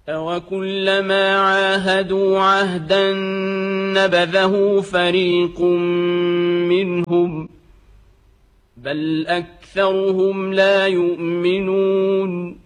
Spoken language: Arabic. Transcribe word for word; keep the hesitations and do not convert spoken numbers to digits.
أَوَكُلَّمَا عَاهَدُوا عَهْدًا نَّبَذَهُ فَرِيقٌ مِّنْهُم ۚ بَلْ أَكْثَرُهُمْ لَا يُؤْمِنُونَ